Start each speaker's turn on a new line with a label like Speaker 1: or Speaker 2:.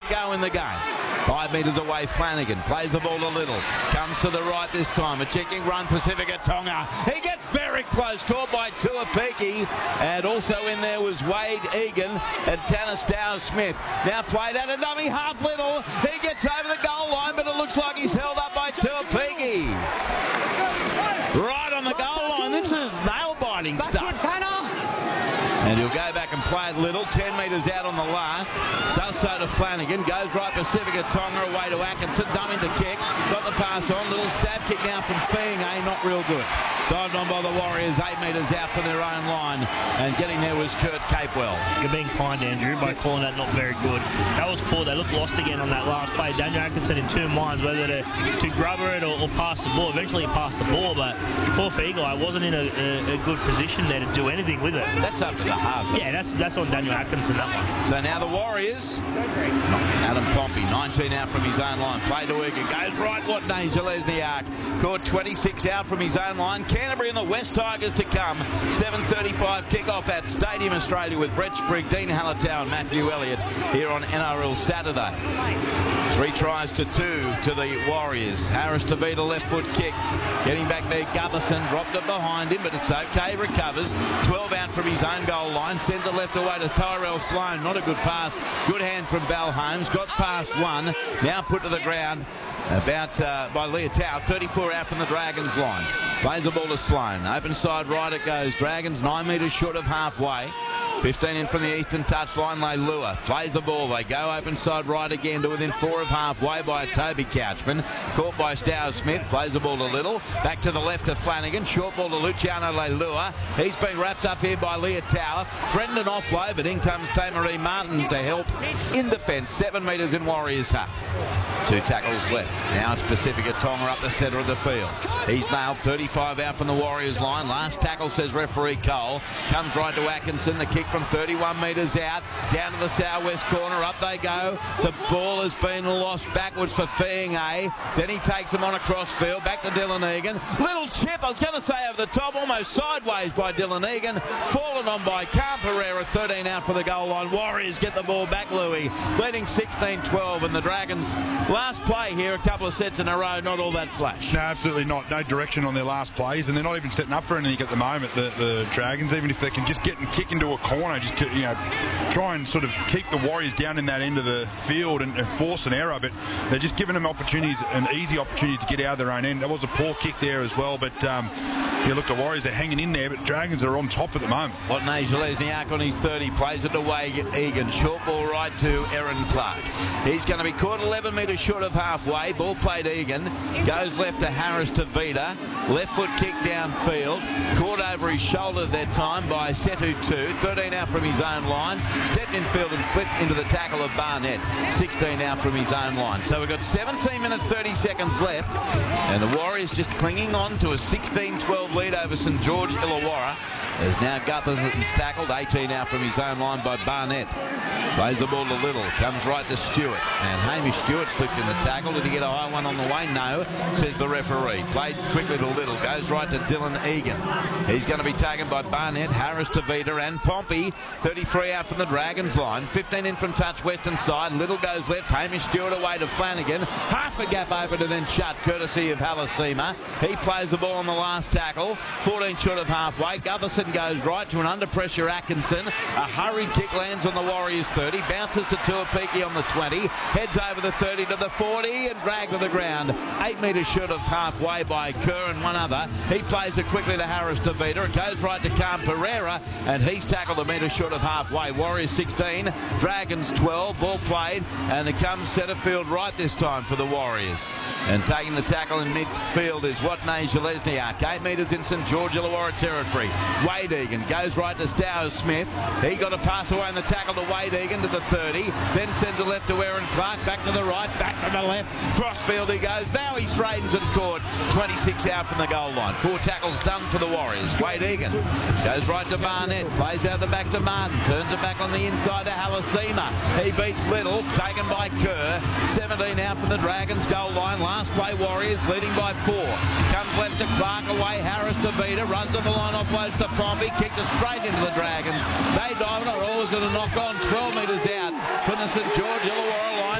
Speaker 1: go in the game. 5 metres away, Flanagan plays the ball to Little. Comes to the right this time. A checking run, Pacifica Tonga. He gets very close, caught by Tuapiki. And also in there was Wade Egan and Tanner Stowers-Smith. Now played out a dummy half Little. He gets over the goal line, but it looks like he's held up by Tuapiki. Right on the goal line. This is nail-biting stuff. And he'll go back and play it Little, 10 metres out on the last. Does so to Flanagan, goes right Pacifica Tonga away to Atkinson, dumbing the kick, got the pass on, little stab kick now from Fiinga, not real good. Dived on by the Warriors, 8 metres out from their own line, and getting there was Kurt Capewell.
Speaker 2: You're being kind, Andrew, by calling that not very good. That was poor. They looked lost again on that last play. Daniel Atkinson in two minds, whether to grubber it or pass the ball. Eventually he passed the ball, but poor Fiinga wasn't in a good position there to do anything with it.
Speaker 1: That's up to the halves.
Speaker 2: Yeah, that's on Daniel Atkinson, that one.
Speaker 1: So now the Warriors, Adam Pompey, 19 out from his own line. Play to Egan, goes right, what name, Lesniak. Caught 26 out from his own line. Canterbury and the West Tigers to come. 7:35 kickoff at Stadium Australia with Brett Sprigg, Dean Hallertau and Matthew Elliott here on NRL Saturday. 3 tries to 2 to the Warriors. Harris Tavita left foot kick. Getting back there, Gutherson dropped it behind him, but it's okay, recovers. 12 out from his own goal line. Sends it left away to Tyrell Sloan. Not a good pass. Good hand from Bal Holmes. Got past one. Now put to the ground about by Leotau. 34 out from the Dragons line. Plays the ball to Sloan. Open side right it goes. Dragons 9 metres short of halfway. 15 in from the eastern touchline, Leilua plays the ball. They go open side right again to within 4 of halfway by Toby Couchman. Caught by Stowers-Smith, plays the ball to Little. Back to the left to Flanagan. Short ball to Luciano Leilua. He's been wrapped up here by Leotau. Threatened an offload, but in comes Tamaree Martin to help in defence. 7 metres in Warriors half. 2 tackles left. Now it's Pacifica Tonga up the centre of the field. He's nailed 35 out from the Warriors line. Last tackle, says referee Cole. Comes right to Atkinson. The kick from 31 metres out. Down to the southwest corner. Up they go. The ball has been lost backwards for Fiinga. Then he takes them on across field. Back to Dylan Egan. Little chip, I was going to say over the top, almost sideways by Dylan Egan. Fallen on by Carl Pereira. 13 out for the goal line. Warriors get the ball back, Louis. Leading 16-12, and the Dragons last play here, a couple of sets in a row, not all that flash.
Speaker 3: No, absolutely not. No direction on their last plays, and they're not even setting up for anything at the moment, the Dragons. Even if they can just get and kick into a corner, just try and sort of keep the Warriors down in that end of the field and force an error, but they're just giving them opportunities, an easy opportunity to get out of their own end. That was a poor kick there as well, but look, the Warriors are hanging in there, but Dragons are on top at the moment.
Speaker 1: What Lesniak on his 30 plays it away. Egan, short ball right to Aaron Clark. He's going to be caught 11 metres short of halfway. Ball played Egan. Goes left to Harris Tavita. Left foot kick downfield. Caught over his shoulder that time by Setu 2. 13 out from his own line. Stepped in field and slipped into the tackle of Barnett. 16 out from his own line. So we've got 17 minutes 30 seconds left. And the Warriors just clinging on to a 16-12 lead over St George Illawarra. As now Gutherson's tackled, 18 out from his own line by Barnett. Plays the ball to Little, comes right to Stewart. And Hamish Stewart slipped in the tackle. Did he get a high one on the way? No, says the referee. Plays quickly to Little, goes right to Dylan Egan. He's going to be taken by Barnett, Harris Tavita and Pompey. 33 out from the Dragons line. 15 in from touch western side. Little goes left, Hamish Stewart away to Flanagan. Half a gap open and then shut, courtesy of Halasima. He plays the ball on the last tackle. 14 short of halfway. Gutherson goes right to an under pressure Atkinson. A hurried kick lands on the Warriors 30. Bounces to Tuapiki on the 20. Heads over the 30 to the 40 and dragged to the ground. 8 metres short of halfway by Kerr and one other. He plays it quickly to Harris Tavita. It goes right to Carl Pereira and he's tackled a metre short of halfway. Warriors 16, Dragons 12. Ball played and it comes centre field right this time for the Warriors. And taking the tackle in midfield is Watney Lesniak. 8 metres in St George Illawarra territory. Wade Egan goes right to Stowers-Smith. He got a pass away in the tackle to Wade Egan to the 30. Then sends it left to Aaron Clark. Back to the right. Back to the left. Crossfield he goes. Now he straightens and caught. 26 out from the goal line. 4 tackles done for the Warriors. Wade Egan goes right to Barnett. Plays out the back to Martin. Turns it back on the inside to Halasima. He beats Little. Taken by Kerr. 17 out from the Dragons goal line. Last play Warriors leading by 4. Comes left to Clark away. Harris to Vita. Runs to the line offloads to Pompey. Kicked it straight into the Dragons. They dive it. Always at a knock on. 12 metres out from the St George Illawarra line.